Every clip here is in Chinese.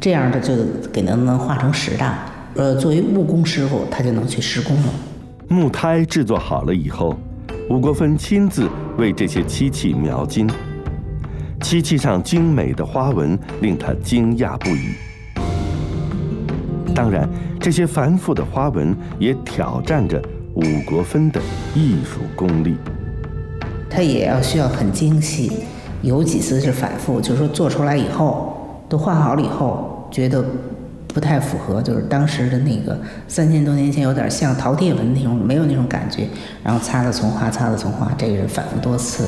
这样的就给能画成10大。作为木工师傅，他就能去施工了。 木胎制作好了以后，吴国芬亲自为这些漆器描金，漆器上精美的花纹令他惊讶不已。当然，这些繁复的花纹也挑战着吴国芬的艺术功力。 他也需要很精细，有几次是反复，就是说做出来以后，都画好了以后，觉得不太符合，就是当时的那个3000多年前有点像陶铁纹那种，没有那种感觉，然后擦了重画，擦了重画，这个是反复多次的。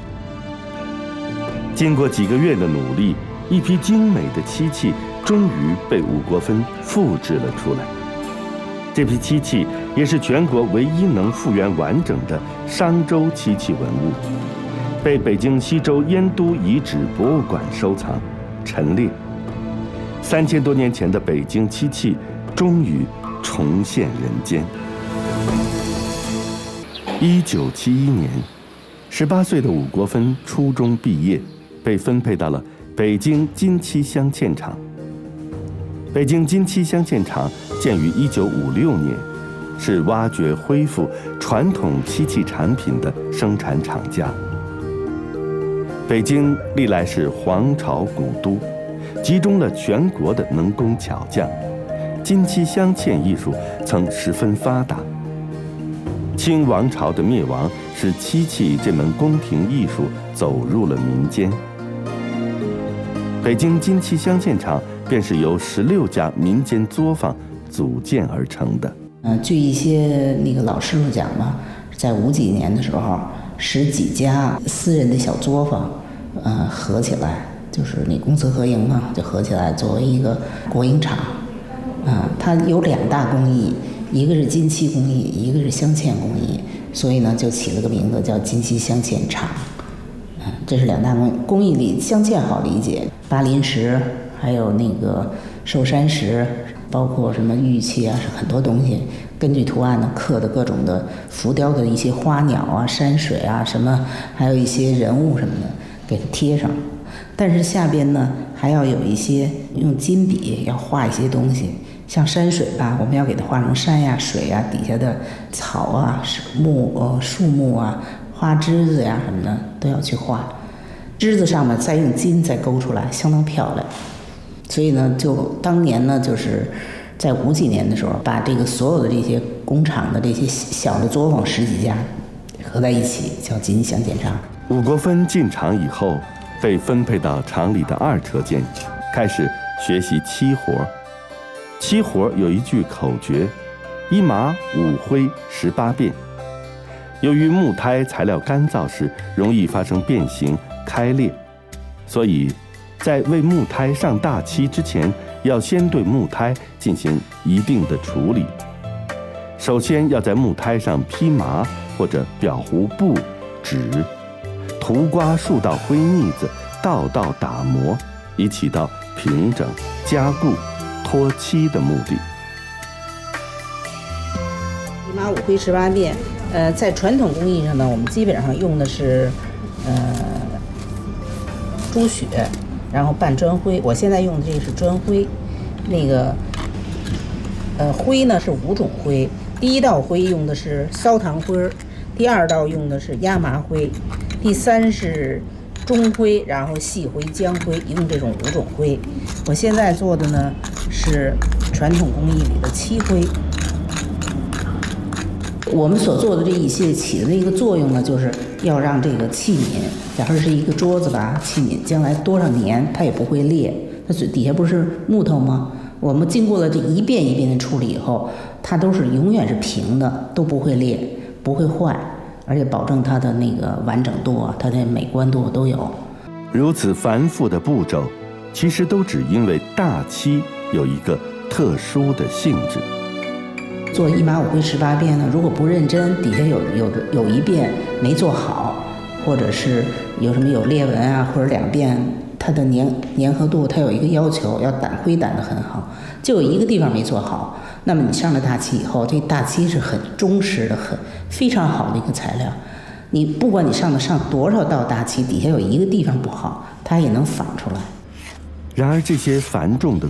经过几个月的努力，一批精美的漆器终于被吴国芬复制了出来。这批漆器也是全国唯一能复原完整的商周漆器文物，被北京西周燕都遗址博物馆收藏陈列。3000多年前的北京漆器终于重现人间。1971年，18岁的吴国芬初中毕业，被分配到了北京金漆镶嵌厂。北京金漆镶嵌厂建于1956年，是挖掘恢复传统漆器产品的生产厂家。北京历来是皇朝古都，集中了全国的能工巧匠，金漆镶嵌艺术曾十分发达。清王朝的灭亡使漆器这门宫廷艺术走入了民间。北京金漆镶嵌厂便是由16家民间作坊组建而成的。 据一些那个老师傅讲嘛，在50几年的时候，10几家私人的小作坊，合起来，就是你公私合营嘛，就合起来作为一个国营厂。它有2大工艺，一个是金漆工艺，一个是镶嵌工艺，所以呢就起了个名字叫金漆镶嵌厂。这是2大工艺里镶嵌好理解，巴林石，还有那个寿山石，包括什么玉器啊，很多东西，根据图案呢刻的各种的浮雕的一些花鸟啊、山水啊什么，还有一些人物什么的给它贴上。但是下边呢还要有一些用金笔要画一些东西，像山水吧，我们要给它画成山呀、水呀，底下的草啊、树木啊、花枝子呀什么的都要去画。枝子上面再用金再勾出来，相当漂亮。所以呢，就当年呢，就是在50几年的时候，把这个所有的这些工厂的这些小的作坊10几家合在一起，叫金镶嵌厂。 吴国芬进厂以后，被分配到厂里的2车间，开始学习漆活。漆活有一句口诀：1麻5灰18变。由于木胎材料干燥时容易发生变形、开裂，所以在为木胎上大漆之前，要先对木胎进行一定的处理。首先要在木胎上披麻或者裱糊布、纸，涂刮数道灰腻子，道道打磨，以起到平整、加固、脱漆的目的。 1麻5灰18变。在传统工艺上呢，我们基本上用的是朱雪，然后拌砖灰。我现在用的这个是砖灰，那个灰呢是5种灰。第1道灰用的是烧糖灰，第2道用的是亚麻灰，第3是中灰，然后细灰、姜灰，一共这种5种灰。我现在做的呢是传统工艺里的漆灰。我们所做的这一切起的一个作用呢，就是要让这个器皿，假如是一个桌子吧，器皿将来多少年它也不会裂。它底下不是木头吗？我们经过了这一遍一遍的处理以后，它都是永远是平的，都不会裂，不会坏，而且保证它的那个完整度啊，它的美观度都有。 如此繁复的步骤，其实都只因为大漆有一个特殊的性质。 做1麻5灰18变呢，如果不认真，底下有一遍没做好，或者是有什么有裂纹啊，或者2遍它的粘合度，它有一个要求，要掸灰掸得很好，就有一个地方没做好，那么你上了大漆以后，这大漆是很忠实的、非常好的一个材料。你不管你上多少道大漆，底下有一个地方不好，它也能仿出来。 然而这些繁重的